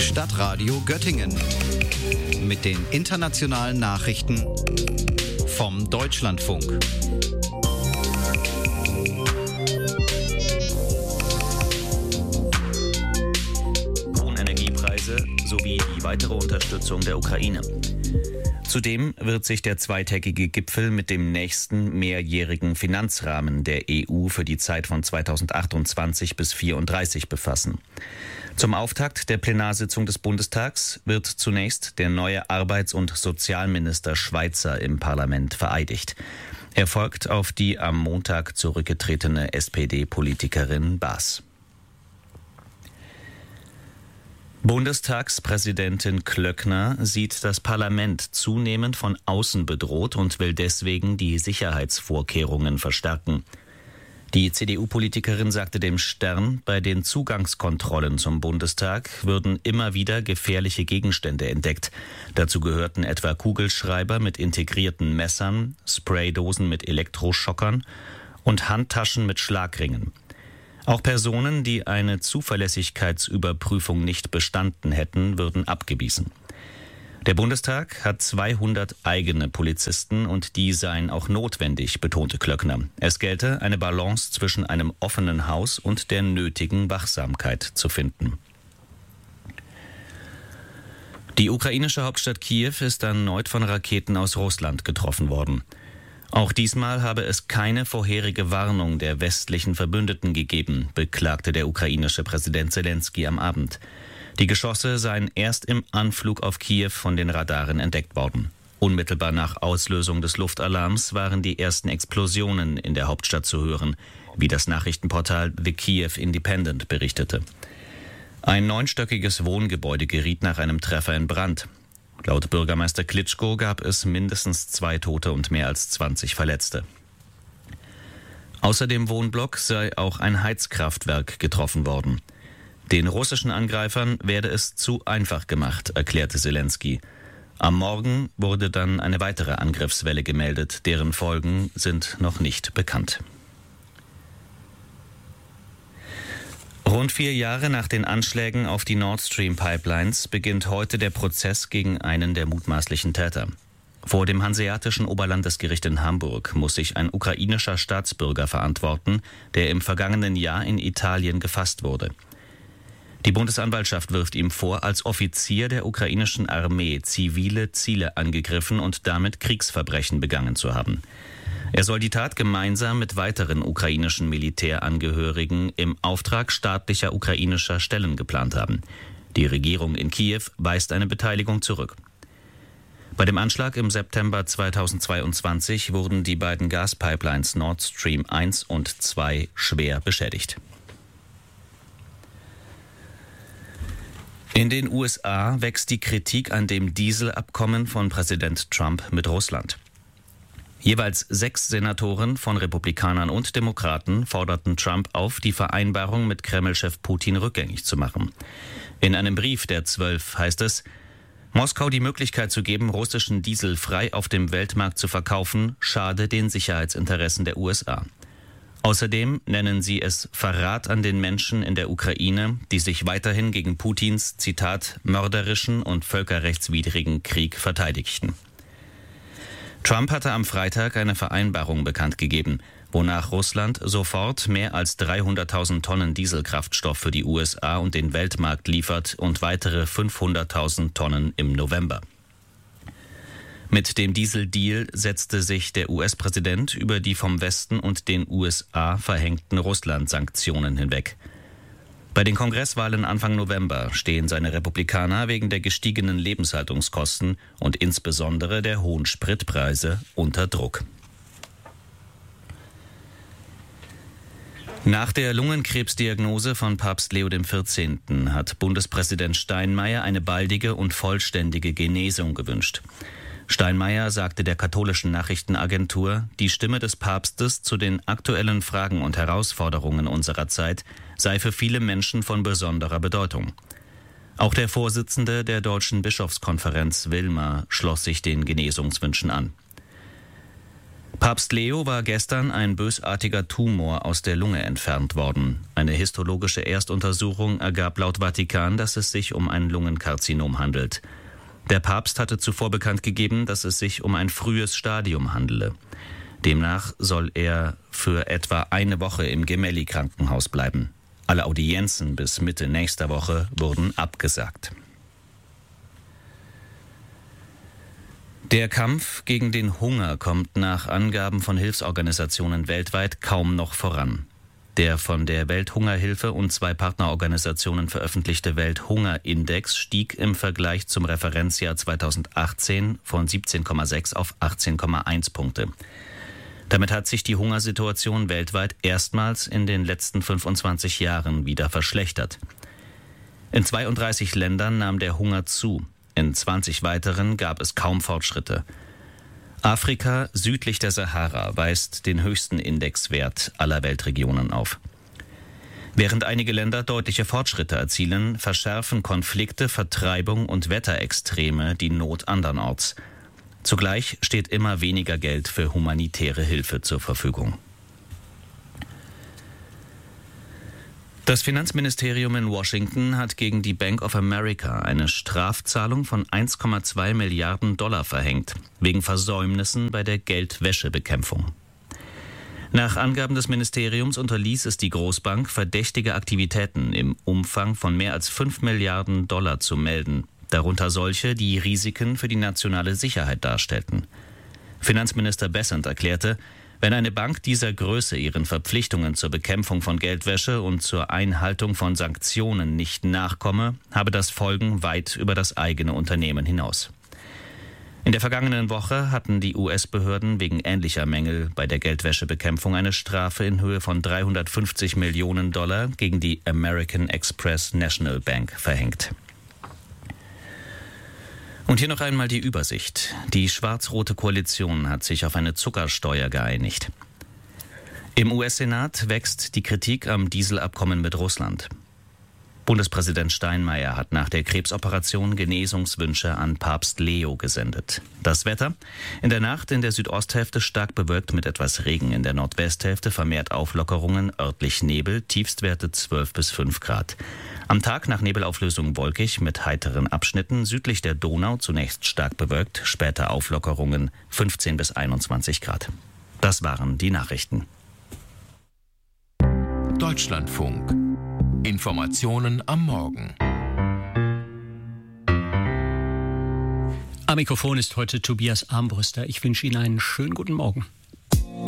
Stadtradio Göttingen mit den internationalen Nachrichten vom Deutschlandfunk. Hohen Energiepreise sowie die weitere Unterstützung der Ukraine. Zudem wird sich der zweitägige Gipfel mit dem nächsten mehrjährigen Finanzrahmen der EU für die Zeit von 2028 bis 2034 befassen. Zum Auftakt der Plenarsitzung des Bundestags wird zunächst der neue Arbeits- und Sozialminister Schweizer im Parlament vereidigt. Er folgt auf die am Montag zurückgetretene SPD-Politikerin Baas. Bundestagspräsidentin Klöckner sieht das Parlament zunehmend von außen bedroht und will deswegen die Sicherheitsvorkehrungen verstärken. Die CDU-Politikerin sagte dem Stern, bei den Zugangskontrollen zum Bundestag würden immer wieder gefährliche Gegenstände entdeckt. Dazu gehörten etwa Kugelschreiber mit integrierten Messern, Spraydosen mit Elektroschockern und Handtaschen mit Schlagringen. Auch Personen, die eine Zuverlässigkeitsüberprüfung nicht bestanden hätten, würden abgewiesen. Der Bundestag hat 200 eigene Polizisten und die seien auch notwendig, betonte Klöckner. Es gelte, eine Balance zwischen einem offenen Haus und der nötigen Wachsamkeit zu finden. Die ukrainische Hauptstadt Kiew ist erneut von Raketen aus Russland getroffen worden. Auch diesmal habe es keine vorherige Warnung der westlichen Verbündeten gegeben, beklagte der ukrainische Präsident Selenskyj am Abend. Die Geschosse seien erst im Anflug auf Kiew von den Radaren entdeckt worden. Unmittelbar nach Auslösung des Luftalarms waren die ersten Explosionen in der Hauptstadt zu hören, wie das Nachrichtenportal The Kiev Independent berichtete. Ein 9-stöckiges Wohngebäude geriet nach einem Treffer in Brand. Laut Bürgermeister Klitschko gab es mindestens 2 Tote und mehr als 20 Verletzte. Außer dem Wohnblock sei auch ein Heizkraftwerk getroffen worden. Den russischen Angreifern werde es zu einfach gemacht, erklärte Selenskyj. Am Morgen wurde dann eine weitere Angriffswelle gemeldet, deren Folgen sind noch nicht bekannt. Rund 4 Jahre nach den Anschlägen auf die Nord Stream Pipelines beginnt heute der Prozess gegen einen der mutmaßlichen Täter. Vor dem Hanseatischen Oberlandesgericht in Hamburg muss sich ein ukrainischer Staatsbürger verantworten, der im vergangenen Jahr in Italien gefasst wurde. Die Bundesanwaltschaft wirft ihm vor, als Offizier der ukrainischen Armee zivile Ziele angegriffen und damit Kriegsverbrechen begangen zu haben. Er soll die Tat gemeinsam mit weiteren ukrainischen Militärangehörigen im Auftrag staatlicher ukrainischer Stellen geplant haben. Die Regierung in Kiew weist eine Beteiligung zurück. Bei dem Anschlag im September 2022 wurden die beiden Gaspipelines Nord Stream 1 und 2 schwer beschädigt. In den USA wächst die Kritik an dem Dieselabkommen von Präsident Trump mit Russland. Jeweils 6 Senatoren von Republikanern und Demokraten forderten Trump auf, die Vereinbarung mit Kreml-Chef Putin rückgängig zu machen. In einem Brief der 12 heißt es, Moskau die Möglichkeit zu geben, russischen Diesel frei auf dem Weltmarkt zu verkaufen, schade den Sicherheitsinteressen der USA. Außerdem nennen sie es Verrat an den Menschen in der Ukraine, die sich weiterhin gegen Putins, Zitat, mörderischen und völkerrechtswidrigen Krieg verteidigten. Trump hatte am Freitag eine Vereinbarung bekannt gegeben, wonach Russland sofort mehr als 300.000 Tonnen Dieselkraftstoff für die USA und den Weltmarkt liefert und weitere 500.000 Tonnen im November. Mit dem Dieseldeal setzte sich der US-Präsident über die vom Westen und den USA verhängten Russland-Sanktionen hinweg. Bei den Kongresswahlen Anfang November stehen seine Republikaner wegen der gestiegenen Lebenshaltungskosten und insbesondere der hohen Spritpreise unter Druck. Nach der Lungenkrebsdiagnose von Papst Leo XIV. Hat Bundespräsident Steinmeier eine baldige und vollständige Genesung gewünscht. Steinmeier sagte der katholischen Nachrichtenagentur, die Stimme des Papstes zu den aktuellen Fragen und Herausforderungen unserer Zeit sei für viele Menschen von besonderer Bedeutung. Auch der Vorsitzende der Deutschen Bischofskonferenz Wilmer schloss sich den Genesungswünschen an. Papst Leo war gestern ein bösartiger Tumor aus der Lunge entfernt worden. Eine histologische Erstuntersuchung ergab laut Vatikan, dass es sich um ein Lungenkarzinom handelt. Der Papst hatte zuvor bekannt gegeben, dass es sich um ein frühes Stadium handele. Demnach soll er für etwa eine Woche im Gemelli-Krankenhaus bleiben. Alle Audienzen bis Mitte nächster Woche wurden abgesagt. Der Kampf gegen den Hunger kommt nach Angaben von Hilfsorganisationen weltweit kaum noch voran. Der von der Welthungerhilfe und 2 Partnerorganisationen veröffentlichte Welthungerindex stieg im Vergleich zum Referenzjahr 2018 von 17,6 auf 18,1 Punkte. Damit hat sich die Hungersituation weltweit erstmals in den letzten 25 Jahren wieder verschlechtert. In 32 Ländern nahm der Hunger zu. In 20 weiteren gab es kaum Fortschritte. Afrika südlich der Sahara weist den höchsten Indexwert aller Weltregionen auf. Während einige Länder deutliche Fortschritte erzielen, verschärfen Konflikte, Vertreibung und Wetterextreme die Not andernorts. Zugleich steht immer weniger Geld für humanitäre Hilfe zur Verfügung. Das Finanzministerium in Washington hat gegen die Bank of America eine Strafzahlung von 1,2 Milliarden $ verhängt, wegen Versäumnissen bei der Geldwäschebekämpfung. Nach Angaben des Ministeriums unterließ es die Großbank, verdächtige Aktivitäten im Umfang von mehr als 5 Milliarden $ zu melden, darunter solche, die Risiken für die nationale Sicherheit darstellten. Finanzminister Bessent erklärte, wenn eine Bank dieser Größe ihren Verpflichtungen zur Bekämpfung von Geldwäsche und zur Einhaltung von Sanktionen nicht nachkomme, habe das Folgen weit über das eigene Unternehmen hinaus. In der vergangenen Woche hatten die US-Behörden wegen ähnlicher Mängel bei der Geldwäschebekämpfung eine Strafe in Höhe von 350 Millionen $ gegen die American Express National Bank verhängt. Und hier noch einmal die Übersicht. Die schwarz-rote Koalition hat sich auf eine Zuckersteuer geeinigt. Im US-Senat wächst die Kritik am Dieselabkommen mit Russland. Bundespräsident Steinmeier hat nach der Krebsoperation Genesungswünsche an Papst Leo gesendet. Das Wetter: in der Nacht in der Südosthälfte stark bewölkt mit etwas Regen, in der Nordwesthälfte vermehrt Auflockerungen, örtlich Nebel, Tiefstwerte 12 bis 5 Grad. Am Tag nach Nebelauflösung wolkig mit heiteren Abschnitten, südlich der Donau zunächst stark bewölkt, später Auflockerungen 15 bis 21 Grad. Das waren die Nachrichten. Deutschlandfunk. Informationen am Morgen. Am Mikrofon ist heute Tobias Armbruster. Ich wünsche Ihnen einen schönen guten Morgen.